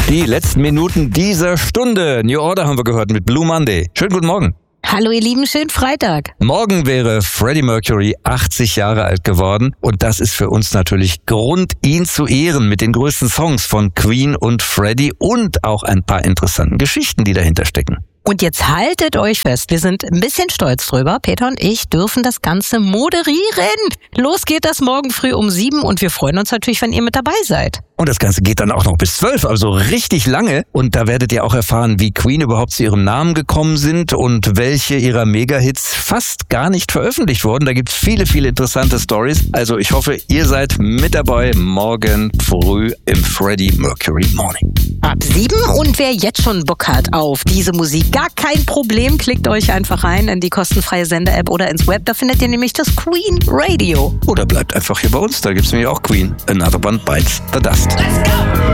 Die letzten Minuten dieser Stunde. New Order haben wir gehört mit Blue Monday. Schönen guten Morgen. Hallo ihr Lieben, schönen Freitag. Morgen wäre Freddie Mercury 80 Jahre alt geworden und das ist für uns natürlich Grund, ihn zu ehren mit den größten Songs von Queen und Freddie und auch ein paar interessanten Geschichten, die dahinter stecken. Und jetzt haltet euch fest, wir sind ein bisschen stolz drüber. Peter und ich dürfen das Ganze moderieren. Los geht das morgen früh um 7 und wir freuen uns natürlich, wenn ihr mit dabei seid. Und das Ganze geht dann auch noch bis 12, also richtig lange. Und da werdet ihr auch erfahren, wie Queen überhaupt zu ihrem Namen gekommen sind und welche ihrer Megahits fast gar nicht veröffentlicht wurden. Da gibt's viele, viele interessante Stories. Also ich hoffe, ihr seid mit dabei morgen früh im Freddie Mercury Morning. Ab 7 und wer jetzt schon Bock hat auf diese Musik, gar kein Problem, klickt euch einfach rein in die kostenfreie Sender-App oder ins Web. Da findet ihr nämlich das Queen Radio. Oder bleibt einfach hier bei uns, da gibt's nämlich auch Queen. Another One Bites the Dust. Let's go!